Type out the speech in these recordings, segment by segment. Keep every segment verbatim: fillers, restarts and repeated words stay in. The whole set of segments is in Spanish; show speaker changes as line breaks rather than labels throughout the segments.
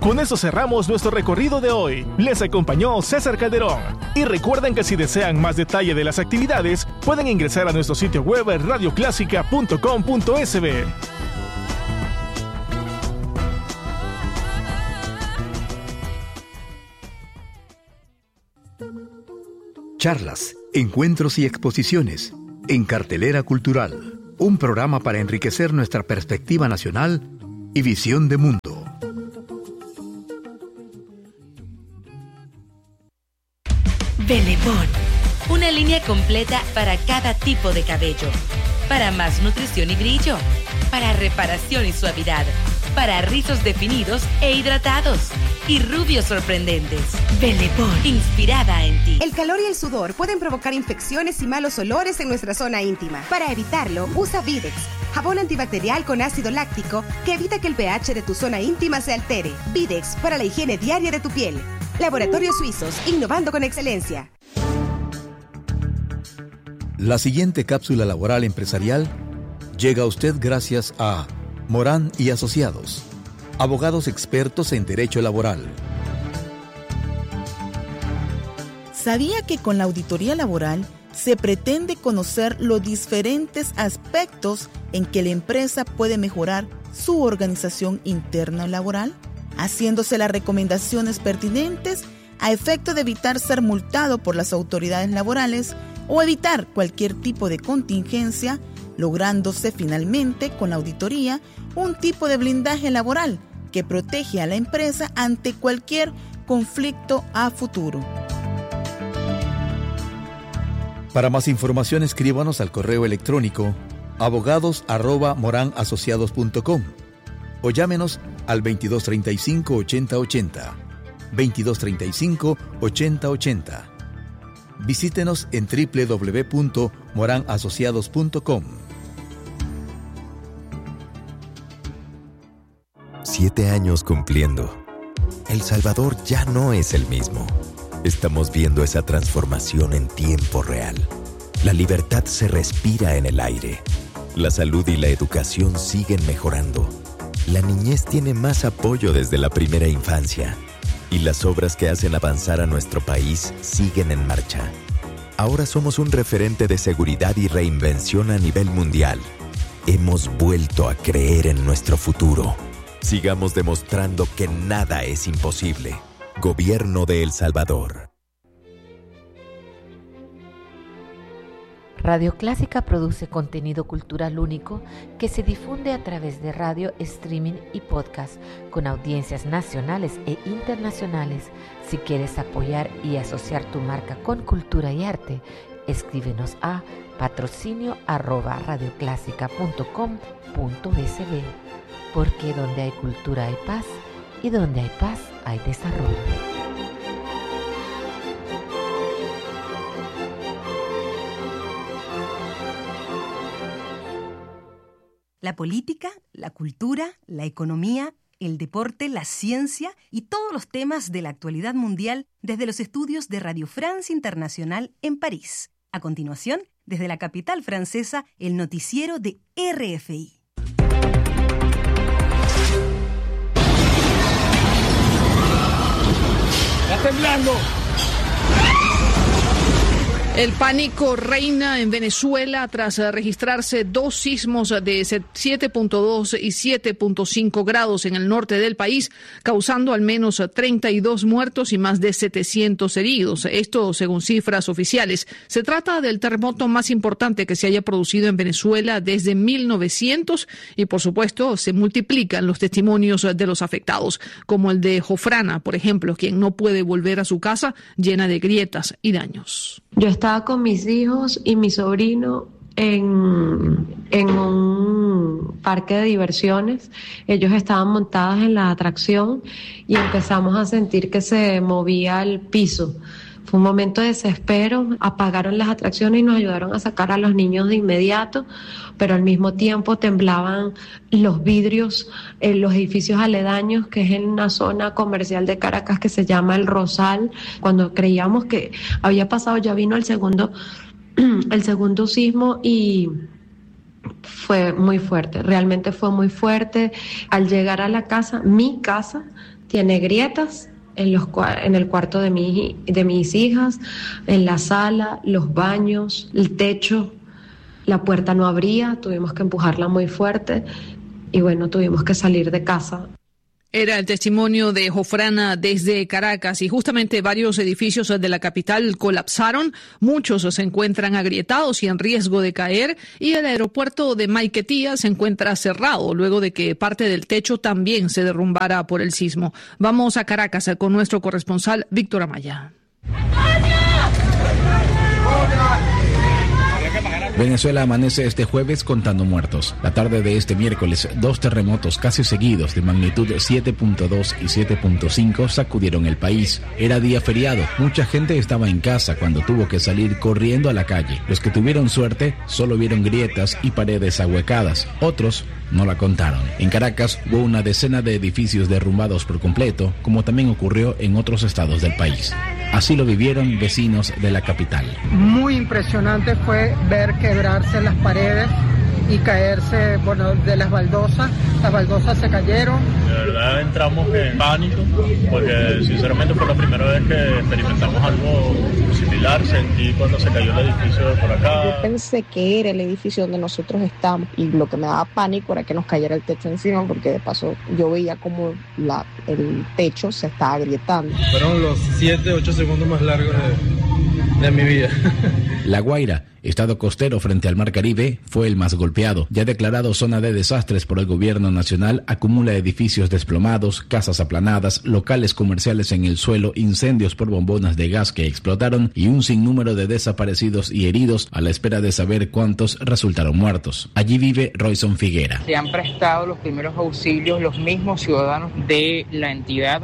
Con eso cerramos nuestro recorrido de hoy. Les acompañó César Calderón. Y recuerden que si desean más detalle de las actividades, pueden ingresar a nuestro sitio web radio clásica punto com punto es be.
Charlas, encuentros y exposiciones en Cartelera Cultural. Un programa para enriquecer nuestra perspectiva nacional y visión de mundo.
Belebón, una línea completa para cada tipo de cabello. Para más nutrición y brillo. Para reparación y suavidad. Para rizos definidos e hidratados. Y rubios sorprendentes. Belebón, inspirada en ti.
El calor y el sudor pueden provocar infecciones y malos olores en nuestra zona íntima. Para evitarlo, usa Videx, jabón antibacterial con ácido láctico que evita que el pH de tu zona íntima se altere. Videx, para la higiene diaria de tu piel. Laboratorios Suizos, innovando con excelencia.
La siguiente cápsula laboral empresarial llega a usted gracias a Morán y Asociados, abogados expertos en derecho laboral.
¿Sabía que con la auditoría laboral se pretende conocer los diferentes aspectos en que la empresa puede mejorar su organización interna laboral, haciéndose las recomendaciones pertinentes a efecto de evitar ser multado por las autoridades laborales o evitar cualquier tipo de contingencia, lográndose finalmente con la auditoría un tipo de blindaje laboral que protege a la empresa ante cualquier conflicto a futuro?
Para más información, escríbanos al correo electrónico abogados arroba moran asociados punto com o llámenos al veintidós treinta y cinco ochenta ochenta, veintidós treinta y cinco ochenta ochenta. Visítenos en doble u doble u doble u punto moran asociados punto com.
Siete años cumpliendo. El Salvador ya no es el mismo. Estamos viendo esa transformación en tiempo real. La libertad se respira en el aire. La salud y la educación siguen mejorando. La niñez tiene más apoyo desde la primera infancia. Y las obras que hacen avanzar a nuestro país siguen en marcha. Ahora somos un referente de seguridad y reinvención a nivel mundial. Hemos vuelto a creer en nuestro futuro. Sigamos demostrando que nada es imposible. Gobierno de El Salvador.
Radio Clásica produce contenido cultural único que se difunde a través de radio, streaming y podcast con audiencias nacionales e internacionales. Si quieres apoyar y asociar tu marca con cultura y arte, escríbenos a patrocinio arroba radioclásica punto com punto es be, porque donde hay cultura hay paz y donde hay paz hay desarrollo.
La política, la cultura, la economía, el deporte, la ciencia y todos los temas de la actualidad mundial desde los estudios de Radio France Internacional en París. A continuación, desde la capital francesa, el noticiero de R F I.
¡Está temblando! El pánico reina en Venezuela tras registrarse dos sismos de siete punto dos y siete punto cinco grados en el norte del país, causando al menos treinta y dos muertos y más de setecientos heridos. Esto según cifras oficiales. Se trata del terremoto más importante que se haya producido en Venezuela desde mil novecientos y, por supuesto, se multiplican los testimonios de los afectados, como el de Jofrana, por ejemplo, quien no puede volver a su casa llena de grietas y daños.
Yo estaba con mis hijos y mi sobrino en, en un parque de diversiones. Ellos estaban montados en la atracción y empezamos a sentir que se movía el piso. Fue un momento de desespero, apagaron las atracciones y nos ayudaron a sacar a los niños de inmediato, pero al mismo tiempo temblaban los vidrios en los edificios aledaños, que es en una zona comercial de Caracas que se llama El Rosal. Cuando creíamos que había pasado, ya vino el segundo, el segundo sismo y fue muy fuerte, realmente fue muy fuerte. Al llegar a la casa, mi casa, tiene grietas en, los, en el cuarto de, mi, de mis hijas, en la sala, los baños, el techo. La puerta no abría, tuvimos que empujarla muy fuerte y bueno, tuvimos que salir de casa.
Era el testimonio de Jofrana desde Caracas y justamente varios edificios de la capital colapsaron, muchos se encuentran agrietados y en riesgo de caer y el aeropuerto de Maiquetía se encuentra cerrado luego de que parte del techo también se derrumbara por el sismo. Vamos a Caracas con nuestro corresponsal Víctor Amaya.
Venezuela amanece este jueves contando muertos. La tarde de este miércoles, dos terremotos casi seguidos de magnitud siete punto dos y siete punto cinco sacudieron el país. Era día feriado, mucha gente estaba en casa cuando tuvo que salir corriendo a la calle. Los que tuvieron suerte solo vieron grietas y paredes ahuecadas, otros no la contaron. En Caracas hubo una decena de edificios derrumbados por completo, como también ocurrió en otros estados del país. Así lo vivieron vecinos de la capital.
Muy impresionante fue ver quebrarse las paredes y caerse, bueno, de las baldosas. Las baldosas se cayeron.
De verdad entramos en pánico porque sinceramente fue la primera vez que experimentamos algo similar. Sentí cuando se cayó el edificio por acá.
Yo pensé que era el edificio donde nosotros estamos y lo que me daba pánico era que nos cayera el techo encima, porque de paso yo veía como la, el techo se estaba agrietando.
Fueron los siete, ocho segundos más largos de, de mi vida.
La Guaira, estado costero frente al Mar Caribe, fue el más golpeado. Ya declarado zona de desastres por el gobierno nacional, acumula edificios desplomados, casas aplanadas, locales comerciales en el suelo, incendios por bombonas de gas que explotaron y un sinnúmero de desaparecidos y heridos a la espera de saber cuántos resultaron muertos. Allí vive Royson Figuera.
Se han prestado los primeros auxilios los mismos ciudadanos de la entidad.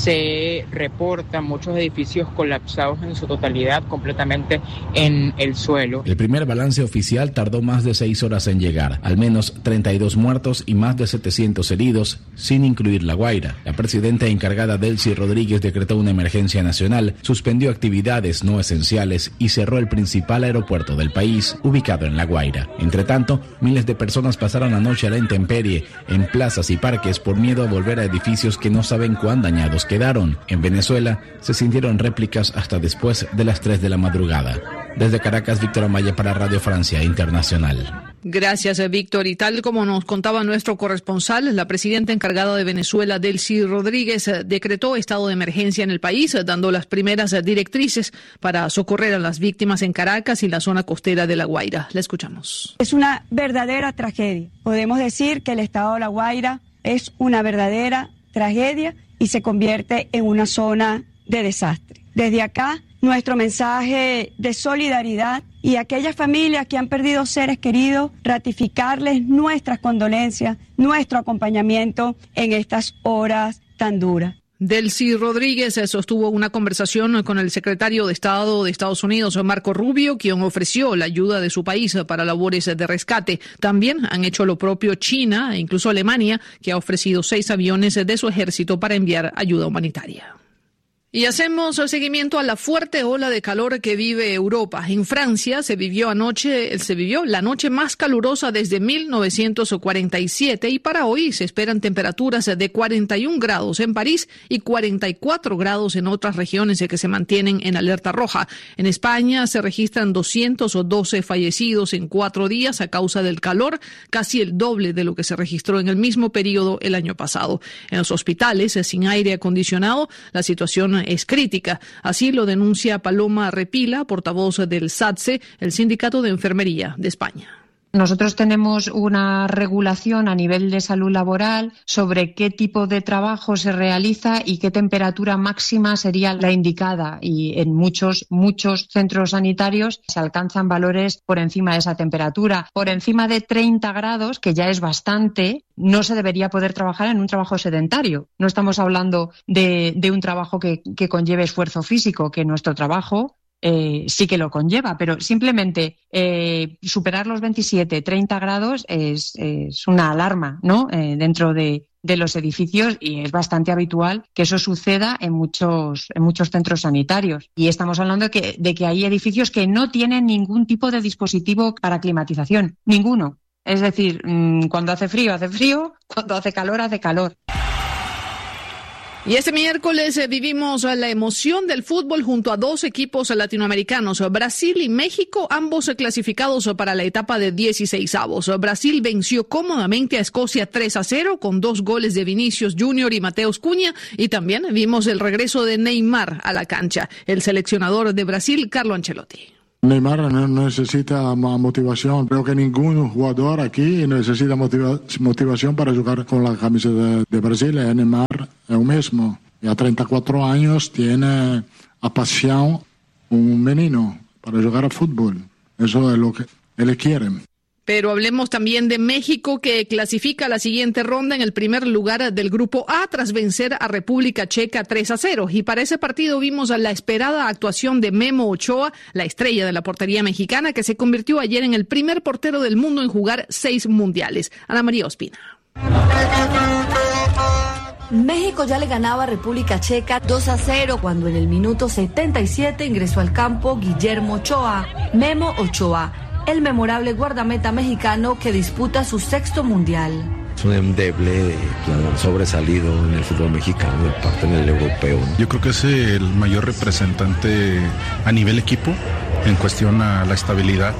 Se reportan muchos edificios colapsados en su totalidad, completamente en el suelo.
El primer balance oficial tardó más de seis horas en llegar, al menos treinta y dos muertos y más de setecientos heridos, sin incluir La Guaira. La presidenta encargada Delcy Rodríguez decretó una emergencia nacional, suspendió actividades no esenciales y cerró el principal aeropuerto del país, ubicado en La Guaira. Entre tanto, miles de personas pasaron la noche a la intemperie, en plazas y parques por miedo a volver a edificios que no saben cuán dañados quedaron. En Venezuela se sintieron réplicas hasta después de las tres de la madrugada. Desde Caracas, Víctor Amaya para Radio Francia Internacional.
Gracias, Víctor. Y tal como nos contaba nuestro corresponsal, la presidenta encargada de Venezuela, Delcy Rodríguez, decretó estado de emergencia en el país, dando las primeras directrices para socorrer a las víctimas en Caracas y la zona costera de La Guaira. La escuchamos.
Es una verdadera tragedia. Podemos decir que el estado de La Guaira es una verdadera tragedia y se convierte en una zona de desastre. Desde acá, nuestro mensaje de solidaridad y a aquellas familias que han perdido seres queridos, ratificarles nuestras condolencias, nuestro acompañamiento en estas horas tan duras.
Delcy Rodríguez sostuvo una conversación con el secretario de Estado de Estados Unidos, Marco Rubio, quien ofreció la ayuda de su país para labores de rescate. También han hecho lo propio China e incluso Alemania, que ha ofrecido seis aviones de su ejército para enviar ayuda humanitaria. Y hacemos seguimiento a la fuerte ola de calor que vive Europa. En Francia se vivió anoche, se vivió la noche más calurosa desde mil novecientos cuarenta y siete y para hoy se esperan temperaturas de cuarenta y un grados en París y cuarenta y cuatro grados en otras regiones que se mantienen en alerta roja. En España se registran doscientos doce fallecidos en cuatro días a causa del calor, casi el doble de lo que se registró en el mismo periodo el año pasado. En los hospitales sin aire acondicionado, la situación es crítica. Así lo denuncia Paloma Repila, portavoz del SATSE, el Sindicato de Enfermería de España.
Nosotros tenemos una regulación a nivel de salud laboral sobre qué tipo de trabajo se realiza y qué temperatura máxima sería la indicada, y en muchos muchos centros sanitarios se alcanzan valores por encima de esa temperatura. Por encima de treinta grados, que ya es bastante, no se debería poder trabajar en un trabajo sedentario. No estamos hablando de, de un trabajo que, que conlleve esfuerzo físico, que nuestro trabajo Eh, sí que lo conlleva, pero simplemente eh, superar los veintisiete, treinta grados es, es una alarma, ¿no? Eh, dentro de, de los edificios, y es bastante habitual que eso suceda en muchos, en muchos centros sanitarios. Y estamos hablando de que, de que hay edificios que no tienen ningún tipo de dispositivo para climatización, ninguno. Es decir, mmm, cuando hace frío, hace frío, cuando hace calor, hace calor.
Y este miércoles eh, vivimos eh, la emoción del fútbol junto a dos equipos latinoamericanos, Brasil y México, ambos eh, clasificados eh, para la etapa de dieciseisavos. Brasil venció cómodamente a Escocia tres a cero con dos goles de Vinicius Junior y Mateus Cunha, y también vimos el regreso de Neymar a la cancha. El seleccionador de Brasil, Carlo Ancelotti.
Neymar no necesita motivación. Creo que ningún jugador aquí necesita motiva- motivación para jugar con la camisa de, de Brasil. Neymar es el mismo. Y a treinta y cuatro años tiene a pasión un menino para jugar a fútbol. Eso es lo que él quiere.
Pero hablemos también de México, que clasifica a la siguiente ronda en el primer lugar del Grupo A tras vencer a República Checa tres a cero. Y para ese partido vimos a la esperada actuación de Memo Ochoa, la estrella de la portería mexicana, que se convirtió ayer en el primer portero del mundo en jugar seis mundiales. Ana María Ospina.
México ya le ganaba a República Checa dos a cero cuando en el minuto setenta y siete ingresó al campo Guillermo Ochoa, Memo Ochoa, el memorable guardameta mexicano que disputa su sexto mundial.
Es un endeble que ha sobresalido en el fútbol mexicano, en parte en el europeo.
Yo creo que es el mayor representante a nivel equipo en cuestión a la estabilidad.